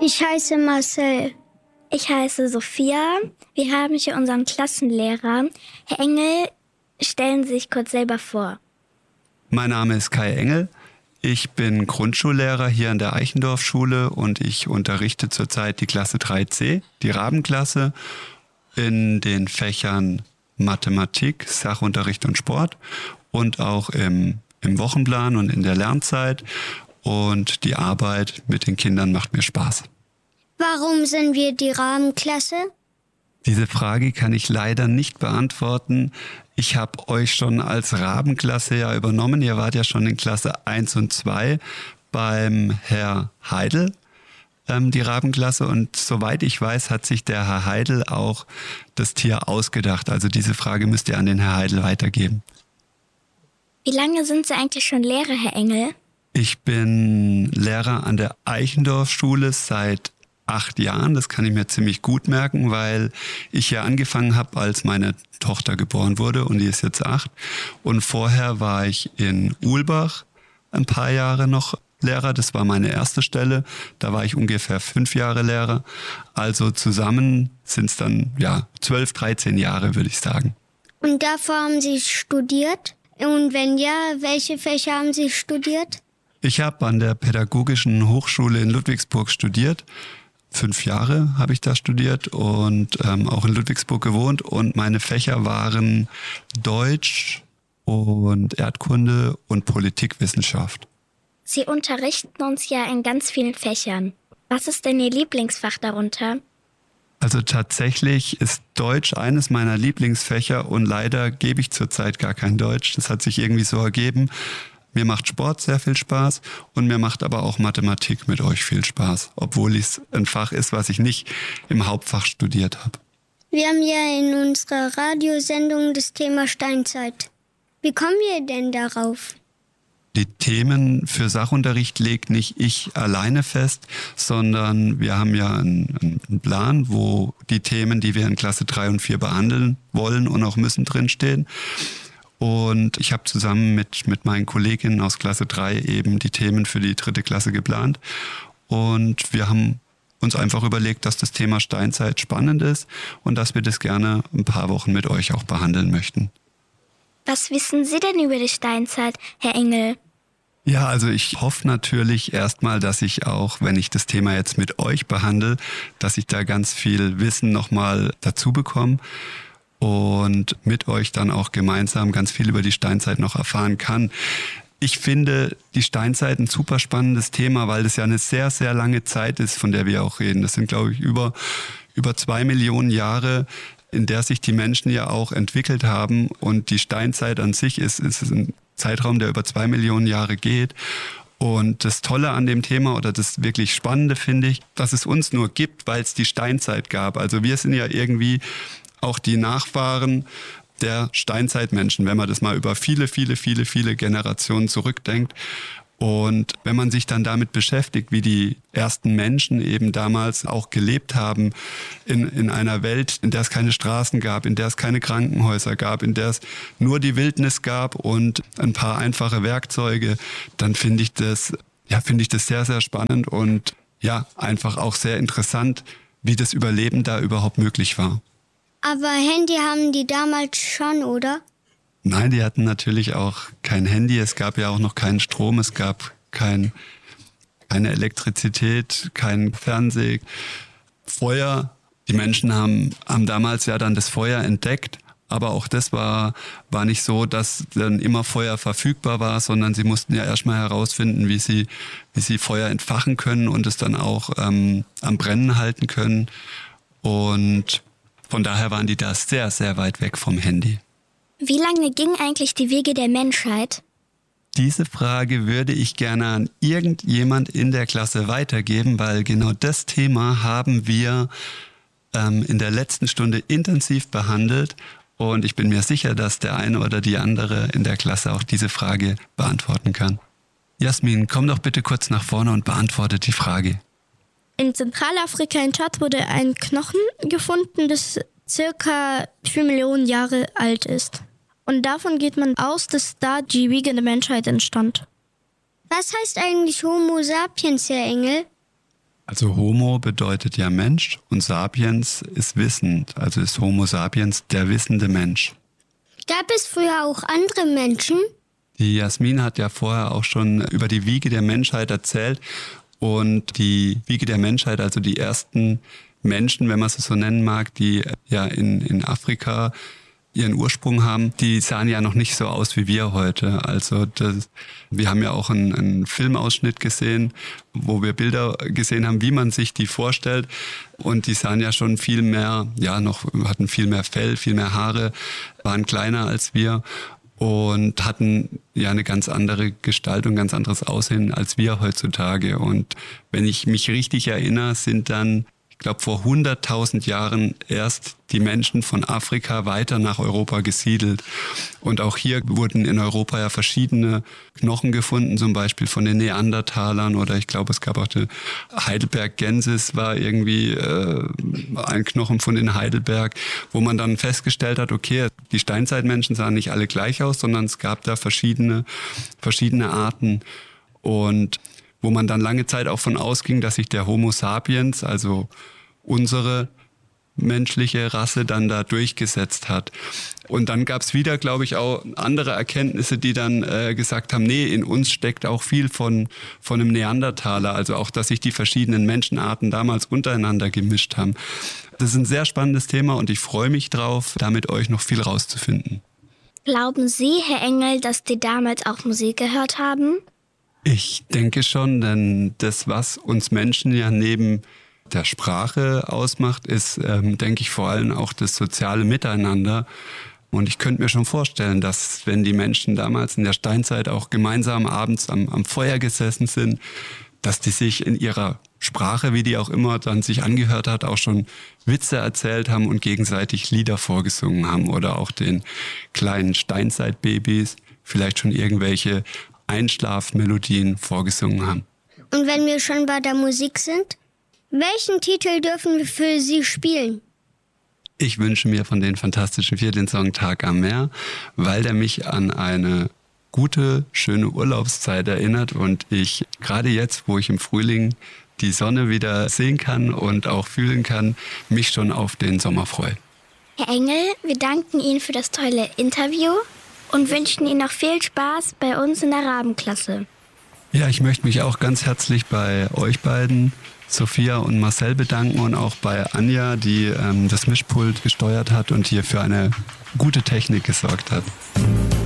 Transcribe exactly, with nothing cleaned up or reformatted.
Ich heiße Marcel. Ich heiße Sophia. Wir haben hier unseren Klassenlehrer. Herr Engel, stellen Sie sich kurz selber vor. Mein Name ist Kai Engel. Ich bin Grundschullehrer hier an der Eichendorff-Schule und ich unterrichte zurzeit die Klasse drei c, die Rabenklasse, in den Fächern Mathematik, Sachunterricht und Sport und auch im, im Wochenplan und in der Lernzeit. Und die Arbeit mit den Kindern macht mir Spaß. Warum sind wir die Rabenklasse? Diese Frage kann ich leider nicht beantworten. Ich habe euch schon als Rabenklasse ja übernommen. Ihr wart ja schon in Klasse eins und zwei beim Herr Heidel, ähm, die Rabenklasse. Und soweit ich weiß, hat sich der Herr Heidel auch das Tier ausgedacht. Also diese Frage müsst ihr an den Herr Heidel weitergeben. Wie lange sind Sie eigentlich schon Lehrer, Herr Engel? Ich bin Lehrer an der Eichendorff-Schule seit acht Jahren. Das kann ich mir ziemlich gut merken, weil ich ja angefangen habe, als meine Tochter geboren wurde und die ist jetzt acht. Und vorher war ich in Uhlbach ein paar Jahre noch Lehrer. Das war meine erste Stelle. Da war ich ungefähr fünf Jahre Lehrer. Also zusammen sind es dann ja zwölf, dreizehn Jahre, würde ich sagen. Und davor haben Sie studiert? Und wenn ja, welche Fächer haben Sie studiert? Ich habe an der Pädagogischen Hochschule in Ludwigsburg studiert. Fünf Jahre habe ich da studiert und ähm, auch in Ludwigsburg gewohnt. Und meine Fächer waren Deutsch und Erdkunde und Politikwissenschaft. Sie unterrichten uns ja in ganz vielen Fächern. Was ist denn Ihr Lieblingsfach darunter? Also tatsächlich ist Deutsch eines meiner Lieblingsfächer und leider gebe ich zurzeit gar kein Deutsch. Das hat sich irgendwie so ergeben. Mir macht Sport sehr viel Spaß und mir macht aber auch Mathematik mit euch viel Spaß, obwohl es ein Fach ist, was ich nicht im Hauptfach studiert habe. Wir haben ja in unserer Radiosendung das Thema Steinzeit. Wie kommen wir denn darauf? Die Themen für Sachunterricht legt nicht ich alleine fest, sondern wir haben ja einen, einen Plan, wo die Themen, die wir in Klasse drei und vier behandeln wollen und auch müssen, drinstehen. Und ich habe zusammen mit, mit meinen Kolleginnen aus Klasse drei eben die Themen für die dritte Klasse geplant. Und wir haben uns einfach überlegt, dass das Thema Steinzeit spannend ist und dass wir das gerne ein paar Wochen mit euch auch behandeln möchten. Was wissen Sie denn über die Steinzeit, Herr Engel? Ja, also ich hoffe natürlich erstmal, dass ich auch, wenn ich das Thema jetzt mit euch behandle, dass ich da ganz viel Wissen nochmal dazu bekomme und mit euch dann auch gemeinsam ganz viel über die Steinzeit noch erfahren kann. Ich finde die Steinzeit ein super spannendes Thema, weil das ja eine sehr, sehr lange Zeit ist, von der wir auch reden. Das sind, glaube ich, über, über zwei Millionen Jahre, in der sich die Menschen ja auch entwickelt haben. Und die Steinzeit an sich ist, ist ein Zeitraum, der über zwei Millionen Jahre geht. Und das Tolle an dem Thema oder das wirklich Spannende finde ich, dass es uns nur gibt, weil es die Steinzeit gab. Also wir sind ja irgendwie auch die Nachfahren der Steinzeitmenschen, wenn man das mal über viele, viele, viele, viele Generationen zurückdenkt. Und wenn man sich dann damit beschäftigt, wie die ersten Menschen eben damals auch gelebt haben in, in einer Welt, in der es keine Straßen gab, in der es keine Krankenhäuser gab, in der es nur die Wildnis gab und ein paar einfache Werkzeuge, dann finde ich das, ja, finde ich das sehr, sehr spannend und ja, einfach auch sehr interessant, wie das Überleben da überhaupt möglich war. Aber Handy haben die damals schon, oder? Nein, die hatten natürlich auch kein Handy. Es gab ja auch noch keinen Strom. Es gab kein, keine Elektrizität, kein Fernseh, Feuer. Die Menschen haben, haben damals ja dann das Feuer entdeckt. Aber auch das war, war nicht so, dass dann immer Feuer verfügbar war, sondern sie mussten ja erstmal herausfinden, wie sie, wie sie Feuer entfachen können und es dann auch ähm, am Brennen halten können. Und von daher waren die da sehr, sehr weit weg vom Handy. Wie lange gingen eigentlich die Wege der Menschheit? Diese Frage würde ich gerne an irgendjemand in der Klasse weitergeben, weil genau das Thema haben wir ähm, in der letzten Stunde intensiv behandelt. Und ich bin mir sicher, dass der eine oder die andere in der Klasse auch diese Frage beantworten kann. Jasmin, komm doch bitte kurz nach vorne und beantworte die Frage. In Zentralafrika in Tschad wurde ein Knochen gefunden, das circa vier Millionen Jahre alt ist. Und davon geht man aus, dass da die Wiege der Menschheit entstand. Was heißt eigentlich Homo sapiens, Herr Engel? Also Homo bedeutet ja Mensch und Sapiens ist wissend, also ist Homo sapiens der wissende Mensch. Gab es früher auch andere Menschen? Die Jasmin hat ja vorher auch schon über die Wiege der Menschheit erzählt und die Wiege der Menschheit, also die ersten Menschen, wenn man es so nennen mag, die ja in, in Afrika ihren Ursprung haben, die sahen ja noch nicht so aus wie wir heute. Also das, wir haben ja auch einen, einen Filmausschnitt gesehen, wo wir Bilder gesehen haben, wie man sich die vorstellt. Und die sahen ja schon viel mehr, ja noch hatten viel mehr Fell, viel mehr Haare, waren kleiner als wir und hatten ja eine ganz andere Gestaltung, ganz anderes Aussehen als wir heutzutage. Und wenn ich mich richtig erinnere, sind dann ich glaube, vor hunderttausend Jahren erst die Menschen von Afrika weiter nach Europa gesiedelt. Und auch hier wurden in Europa ja verschiedene Knochen gefunden, zum Beispiel von den Neandertalern oder ich glaube, es gab auch die Heidelbergensis war irgendwie äh, ein Knochen von den Heidelberg, wo man dann festgestellt hat, okay, die Steinzeitmenschen sahen nicht alle gleich aus, sondern es gab da verschiedene, verschiedene Arten. Und wo man dann lange Zeit auch von ausging, dass sich der Homo sapiens, also unsere menschliche Rasse, dann da durchgesetzt hat. Und dann gab es wieder, glaube ich, auch andere Erkenntnisse, die dann äh, gesagt haben, nee, in uns steckt auch viel von, von einem Neandertaler, also auch, dass sich die verschiedenen Menschenarten damals untereinander gemischt haben. Das ist ein sehr spannendes Thema und ich freue mich drauf, da mit euch noch viel rauszufinden. Glauben Sie, Herr Engel, dass die damals auch Musik gehört haben? Ich denke schon, denn das, was uns Menschen ja neben der Sprache ausmacht, ist, ähm, denke ich, vor allem auch das soziale Miteinander. Und ich könnte mir schon vorstellen, dass wenn die Menschen damals in der Steinzeit auch gemeinsam abends am, am Feuer gesessen sind, dass die sich in ihrer Sprache, wie die auch immer dann sich angehört hat, auch schon Witze erzählt haben und gegenseitig Lieder vorgesungen haben oder auch den kleinen Steinzeitbabys vielleicht schon irgendwelche Einschlafmelodien vorgesungen haben. Und wenn wir schon bei der Musik sind, welchen Titel dürfen wir für Sie spielen? Ich wünsche mir von den Fantastischen Vier den Song Tag am Meer, weil der mich an eine gute, schöne Urlaubszeit erinnert und ich gerade jetzt, wo ich im Frühling die Sonne wieder sehen kann und auch fühlen kann, mich schon auf den Sommer freue. Herr Engel, wir danken Ihnen für das tolle Interview und wünschen Ihnen noch viel Spaß bei uns in der Rabenklasse. Ja, ich möchte mich auch ganz herzlich bei euch beiden, Sophia und Marcel, bedanken und auch bei Anja, die ähm, das Mischpult gesteuert hat und hier für eine gute Technik gesorgt hat.